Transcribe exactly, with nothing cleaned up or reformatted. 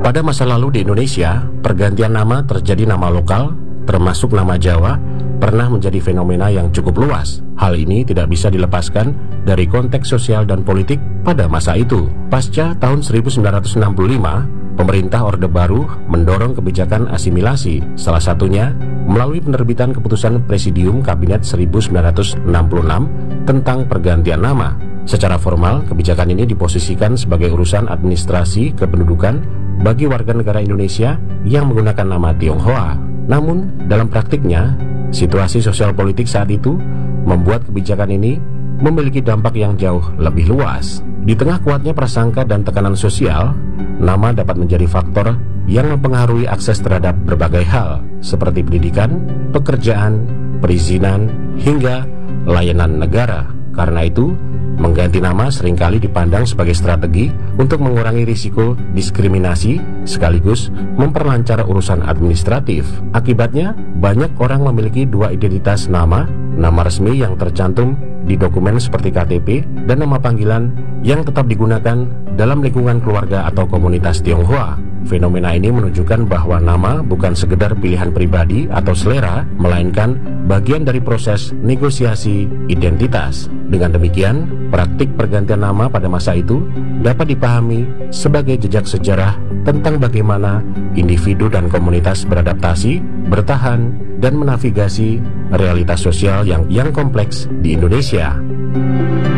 Pada masa lalu di Indonesia, pergantian nama terjadi nama lokal, termasuk nama Jawa, pernah menjadi fenomena yang cukup luas. Hal ini tidak bisa dilepaskan dari konteks sosial dan politik pada masa itu. Pasca tahun seribu sembilan ratus enam puluh lima, pemerintah Orde Baru mendorong kebijakan asimilasi, salah satunya melalui penerbitan keputusan Presidium Kabinet seribu sembilan ratus enam puluh enam tentang pergantian nama. Secara formal, kebijakan ini diposisikan sebagai urusan administrasi kependudukan bagi warga negara Indonesia yang menggunakan nama Tionghoa. Namun, dalam praktiknya, situasi sosial politik saat itu membuat kebijakan ini memiliki dampak yang jauh lebih luas. Di tengah kuatnya prasangka dan tekanan sosial, nama dapat menjadi faktor yang mempengaruhi akses terhadap berbagai hal, seperti pendidikan, pekerjaan, perizinan, hingga layanan negara. Karena itu, mengganti nama seringkali dipandang sebagai strategi untuk mengurangi risiko diskriminasi sekaligus memperlancar urusan administratif. Akibatnya, banyak orang memiliki dua identitas nama, nama resmi yang tercantum di dokumen seperti K T P dan nama panggilan yang tetap digunakan dalam lingkungan keluarga atau komunitas Tionghoa. Fenomena ini menunjukkan bahwa nama bukan sekedar pilihan pribadi atau selera, melainkan bagian dari proses negosiasi identitas. Dengan demikian, praktik pergantian nama pada masa itu dapat dipahami sebagai jejak sejarah tentang bagaimana individu dan komunitas beradaptasi, bertahan, dan menavigasi realitas sosial yang yang kompleks di Indonesia.